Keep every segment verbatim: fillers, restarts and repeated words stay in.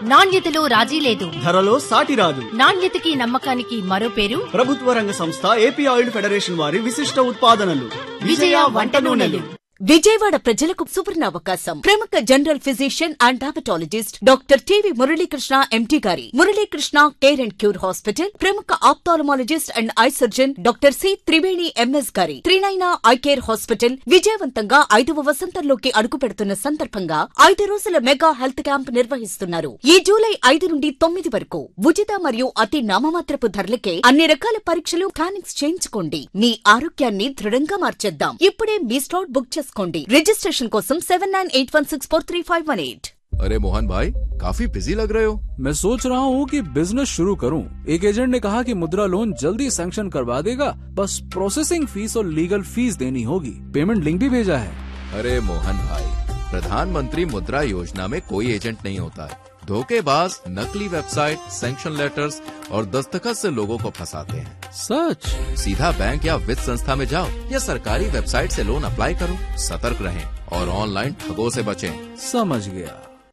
నాణ్యతలో రాజీ లేదు, ధరలో సాటి రాదు. నాణ్యతకి నమ్మకానికి మరో పేరు ప్రభుత్వ రంగ సంస్థ ఏపీ ఆయిల్ ఫెడరేషన్ వారి విశిష్ట ఉత్పాదనలు విజయ వంట నూనెలు. విజయవాడ ప్రజలకు సువర్ణ అవకాశం. ప్రముఖ general physician and diabetologist doctor TV Muralikrishna empty గారి Muralikrishna care and cure hospital, ప్రముఖ ophthalmologist and I surgeon doctor C Triveni MS గారి త్రినైనా ఐ కేర్ హాస్పిటల్ విజయవంతంగా ఐదవ వసంతంలోకి అడుగు పెడుతున్న సందర్భంగా ఐదు రోజుల మెగా హెల్త్ క్యాంప్ నిర్వహిస్తున్నారు. ఈ జూలై ఐదు నుండి తొమ్మిది వరకు ఉచిత మరియు అతి నామమాత్రపు ధరలకే అన్ని రకాల పరీక్షలు, స్కానింగ్స్ చేయించుకోండి. మీ ఆరోగ్యాన్ని దృఢంగా మార్చేద్దాం. ఇప్పుడే మీ స్లాట్ బుక్ చేసుకోండి. रजिस्ट्रेशन कोसम seven nine eight one six four three five one eight. अरे मोहन भाई, काफी बिजी लग रहे हो। मैं सोच रहा हूँ कि बिजनेस शुरू करूँ। एक एजेंट ने कहा कि मुद्रा लोन जल्दी सैंक्शन करवा देगा, बस प्रोसेसिंग फीस और लीगल फीस देनी होगी। पेमेंट लिंक भी भेजा है। अरे मोहन भाई, प्रधानमंत्री मुद्रा योजना में कोई एजेंट नहीं होता है। धोखेबाज नकली वेबसाइट, सैंक्शन लेटर्स और दस्तखत से लोगों को फंसाते हैं। सच? सीधा बैंक या वित्त संस्था में जाओ या सरकारी वेबसाइट से लोन अप्लाई करो। सतर्क रहें और ऑनलाइन ठगों से बचें। समझ गया।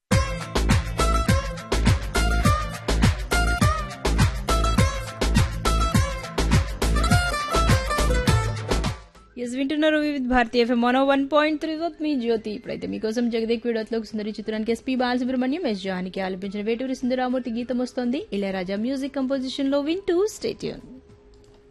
ఎస్ వింటున్నారు వివిధ భారతీయ FM one one point three with me జ్యోతి. ఇప్పుడైతే మీకోసం జగదేక్ వీడియోలోకి సుందరి చిత్రానికి ఎస్పీ బాలసుబ్రహ్మణ్యం, ఎస్ జానికి ఆలపించిన వేటూరి సుందరామూర్తి గీతం వస్తోంది. ఇళయరాజా మ్యూజిక్ కంపోజిషన్ లో వింటూ స్టే ట్యూన్.